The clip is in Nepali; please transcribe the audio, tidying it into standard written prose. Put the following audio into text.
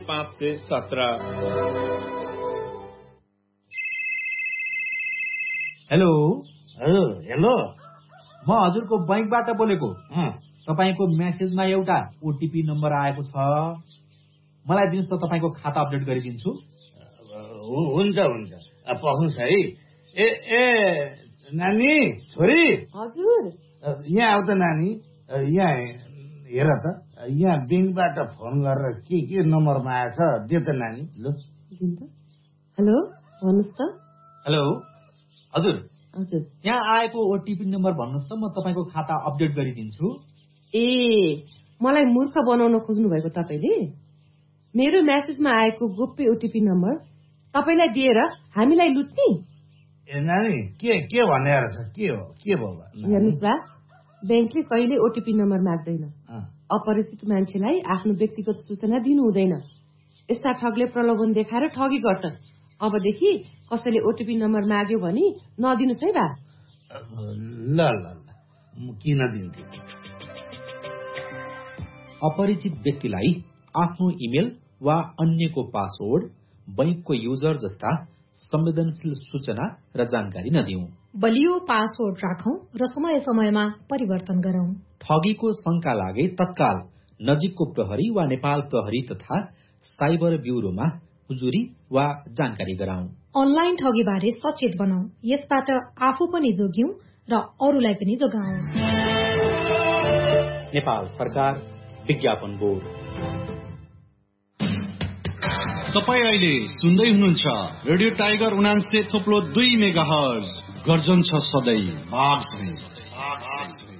517। हेलो हेलो, म हजुरको बैंकबाट बोलेको। तपाईको मेसेजमा एउटा ओटीपी नम्बर आएको छ, मलाई दिनुस् त, तपाईको खाता अपडेट गरिदिन्छु। हुन्छ हुन्छ, पख्नुस् है। ए नानी, छोरी, हजुर यहाँ आउ त नानी। यहाँ हेर त, यहाँ ब्याङ्कबाट फोन गरेर के नम्बरमा आएछ, दे त नानी। ल दिन त। हेलो, भन्नुहोस् त। हेलो हजुर, हजुर यहाँ आएको ओटीपी नम्बर भन्नुहोस् त, म तपाईको खाता अपडेट गरिदिन्छु। ए, मलाई मूर्ख बनाउन खोज्नु भएको तपाईले? मेरो मेसेजमा आएको गोप्य ओटीपी नम्बर तपाईलाई दिएर हामीलाई लुट्ने? ए नानी, के भन्ने रहेछ? के हो, के भयो? हेर्नुहोस् बा, ब्याङ्कले कहिले ओटीपी नम्बर माग्दैन। अपरिचित मान्छेलाई आफ्नो व्यक्तिगत सूचना दिनु हुँदैन। यस्ता ठगले प्रलोभन देखाएर ठगी गर्छन्। अबदेखि कसैले ओटीपी नम्बर माग्यो भने नदिनुस् है बा। ल म किन दिन्थे? अपरिचित व्यक्तिलाई आफ्नो इमेल वा अन्यको पासवर्ड, बैंकको युजर जस्ता संवेदनशील सूचना र जानकारी नदिऊ। बलियो पासवर्ड राखौं र समय समयमा परिवर्तन गरौं। ठगीको शंका लागे तत्काल नजिकको प्रहरी वा नेपाल प्रहरी तथा साइबर ब्यूरोमा हुजुरी वा जानकारी गराउँ। अनलाइन ठगीबारे सचेत बनाऊ। यसबाट आफू पनि जोग्यौं र अरूलाई पनि जोगाऊ। नेपाल सरकार, विज्ञापन बोर्ड। तपाईँ अहिले सुन्दै हुनुहुन्छ रेडियो टाइगर 89.2 मेगाहर्ज। गर्जन छ सधैँ बाघ